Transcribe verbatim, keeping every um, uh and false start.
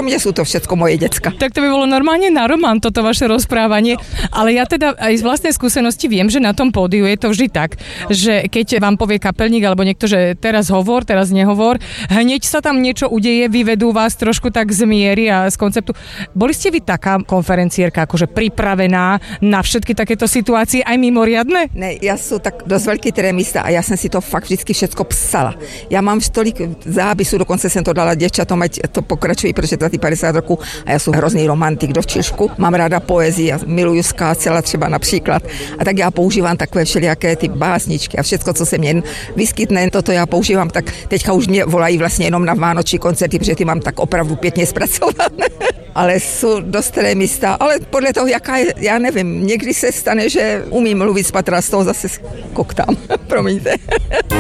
pro mňa sú to všetko moje decka. Tak to by bolo normálne na román toto vaše rozprávanie, ale ja teda aj z vlastnej skúsenosti viem, že na tom pódiu je to vždy tak, že keď vám povie kapelník alebo niekto, že teraz hovor, teraz nehovor, hneď sa tam niečo udeje, vyvedú vás trošku tak z miery a z konceptu. Boli ste vy taká konferencierka, akože pripravená na všetky takéto situácie, aj mimoriadne? Ne, ja sú tak dosť veľký trémista a ja som si to fakt vždycky všetko psala. Ja mám tolik zápisu, dokonca som to dala devčatom, ať to pokračuje pre päťdesiat rokov a ja som hrozný romantik do včišku. Mám rada poézii a milujú skácela třeba například. A tak ja používam takové všelijaké ty básničky a všetko, co se mne vyskytne, toto ja používam, tak teďka už mě volají vlastne jenom na vánoční koncerty, protože ty mám tak opravdu pěkně zpracované. Ale sú dosť trémista, ale podľa toho, jaká je, ja neviem, niekdy sa stane, že umím mluviť z patra, z toho zase koktám. Promiňte.